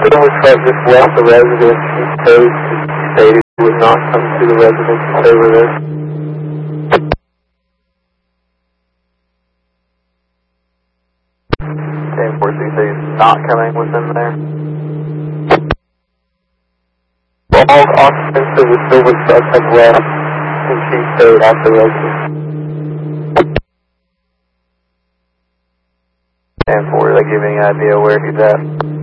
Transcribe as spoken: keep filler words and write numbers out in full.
Silver truck just left the residence. She stated, stated he would not come to the residence and stay with us. ten four six eight is not coming within there. All occupants of the silver truck have left, and she stayed at the residence. ten four, they give me any idea where he's at?